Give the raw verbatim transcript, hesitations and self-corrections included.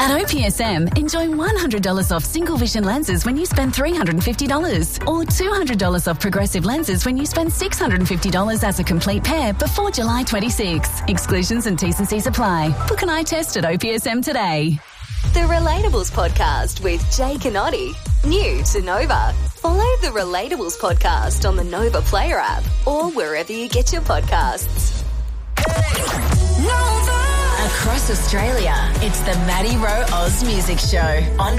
At O P S M, enjoy one hundred dollars off single vision lenses when you spend three hundred fifty dollars or two hundred dollars off progressive lenses when you spend six hundred fifty dollars as a complete pair before July twenty-sixth. Exclusions and T's and C's apply. Book an eye test at O P S M today. The Relatables Podcast with Jake and Oddie. New to Nova. Follow the Relatables Podcast on the Nova Player app or wherever you get your podcasts. Nova! Across Australia, it's the Maddie Rowe Oz Music Show on